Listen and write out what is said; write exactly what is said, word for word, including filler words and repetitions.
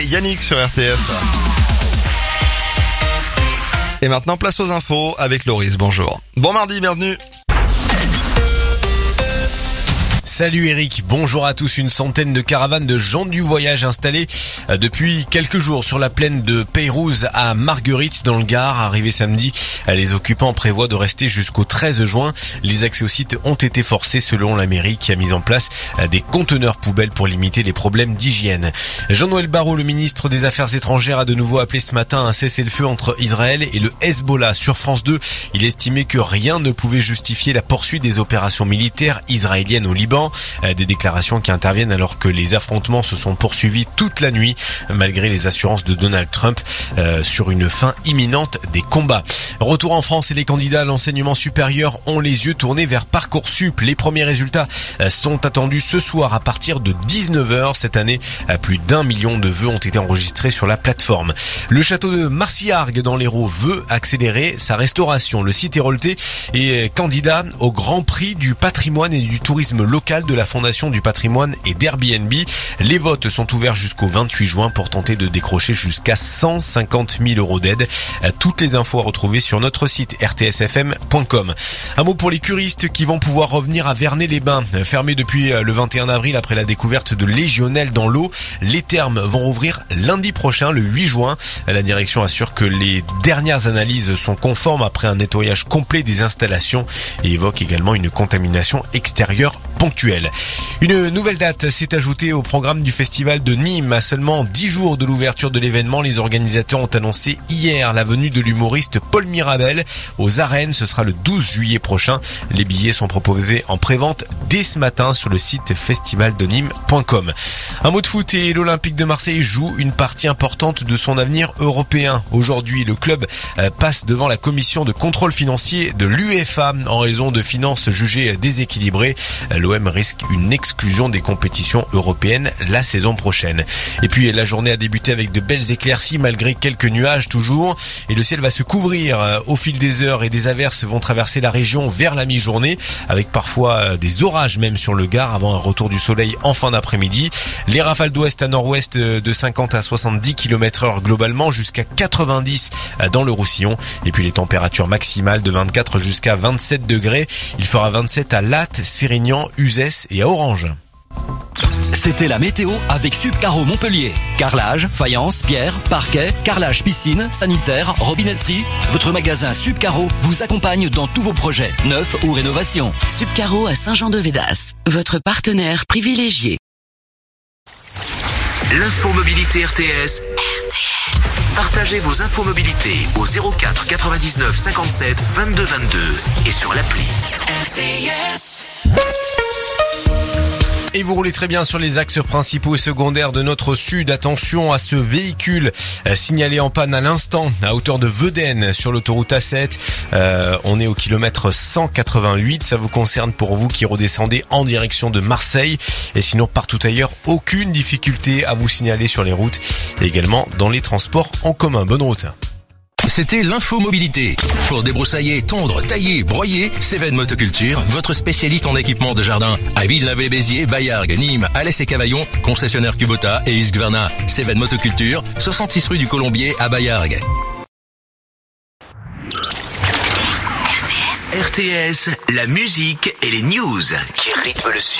Yannick sur R T F. Et maintenant, place aux infos avec Loris. Bonjour. Bon mardi, bienvenue. Salut Eric, bonjour à tous. Une centaine de caravanes de gens du voyage installées depuis quelques jours sur la plaine de Pérouse à Marguerite dans le Gard. Arrivé samedi, les occupants prévoient de rester jusqu'au treize juin. Les accès au site ont été forcés selon la mairie qui a mis en place des conteneurs poubelles pour limiter les problèmes d'hygiène. Jean-Noël Barrot, le ministre des Affaires étrangères, a de nouveau appelé ce matin un cessez-le-feu entre Israël et le Hezbollah. Sur France deux, il estimait que rien ne pouvait justifier la poursuite des opérations militaires israéliennes au Liban. Des déclarations qui interviennent alors que les affrontements se sont poursuivis toute la nuit malgré les assurances de Donald Trump euh, sur une fin imminente des combats. Retour en France et les candidats à l'enseignement supérieur ont les yeux tournés vers Parcoursup. Les premiers résultats sont attendus ce soir à partir de dix-neuf heures. Cette année, plus d'un million de vœux ont été enregistrés sur la plateforme. Le château de Marciargues dans l'Hérault veut accélérer sa restauration. Le site héroltais est candidat au Grand Prix du patrimoine et du tourisme local de la Fondation du patrimoine et d'Airbnb. Les votes sont ouverts jusqu'au vingt-huit juin pour tenter de décrocher jusqu'à cent cinquante mille euros d'aide. Toutes les infos à retrouver sur notre site r t s f m point com. Un mot pour les curistes qui vont pouvoir revenir à Vernay-les-Bains. Fermé depuis le vingt et un avril après la découverte de légionelles dans l'eau, les thermes vont rouvrir lundi prochain, le huit juin. La direction assure que les dernières analyses sont conformes après un nettoyage complet des installations et évoque également une contamination extérieure ponctuelle. Une nouvelle date s'est ajoutée au programme du festival de Nîmes. À seulement dix jours de l'ouverture de l'événement, les organisateurs ont annoncé hier la venue de l'humoriste Paul Mirabel aux arènes. Ce sera le douze juillet prochain. Les billets sont proposés en prévente dès ce matin sur le site festival de nîmes point com. Un mot de foot et l'Olympique de Marseille joue une partie importante de son avenir européen. Aujourd'hui, le club passe devant la commission de contrôle financier de l'UEFA en raison de finances jugées déséquilibrées. L'O M risque une exclusion des compétitions européennes la saison prochaine. Et puis la journée a débuté avec de belles éclaircies malgré quelques nuages toujours. Et le ciel va se couvrir au fil des heures et des averses vont traverser la région vers la mi-journée avec parfois des orages même sur le Gard avant un retour du soleil en fin d'après-midi. Les rafales d'ouest à nord-ouest de cinquante à soixante-dix kilomètres heure globalement jusqu'à quatre-vingt-dix dans le Roussillon. Et puis les températures maximales de vingt-quatre jusqu'à vingt-sept degrés. Il fera vingt-sept à Latte, Sérignan, Uzès et à Orange. C'était la météo avec Subcaro Montpellier. Carrelage, faïence, pierre, parquet, carrelage piscine, sanitaire, robinetterie. Votre magasin Subcaro vous accompagne dans tous vos projets, neufs ou rénovations. Subcaro à Saint-Jean-de-Védas, votre partenaire privilégié. L'infomobilité R T S. R T S. Partagez vos infomobilités au zéro quatre quatre-vingt-dix-neuf cinquante-sept vingt-deux vingt-deux et sur l'appli. R T S. Et vous roulez très bien sur les axes principaux et secondaires de notre sud. Attention à ce véhicule signalé en panne à l'instant à hauteur de Vedène sur l'autoroute A sept. Euh, on est au kilomètre cent quatre-vingt-huit. Ça vous concerne pour vous qui redescendez en direction de Marseille. Et sinon, partout ailleurs, aucune difficulté à vous signaler sur les routes et également dans les transports en commun. Bonne route. C'était l'infomobilité. Pour débroussailler, tondre, tailler, broyer, Cévennes Motoculture, votre spécialiste en équipement de jardin. À Villeneuve-les-Béziers, Baillargues, Nîmes, Alès et Cavaillon, concessionnaire Kubota et Husqvarna. Cévennes Motoculture, soixante-six rue du Colombier à Baillargues. R T S, la musique et les news qui rythment le sud.